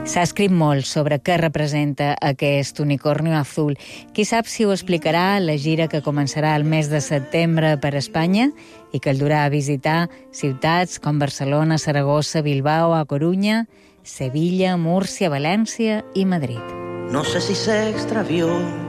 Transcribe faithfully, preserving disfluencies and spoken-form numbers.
S'ha escrit molt sobre què representa aquest unicorni azul. Qui sap si ho explicarà la gira que començarà el mes de setembre per Espanya i que el durà a visitar ciutats com Barcelona, Saragossa, Bilbao, A Corunya, Sevilla, Múrcia, València i Madrid. No sé si se extravió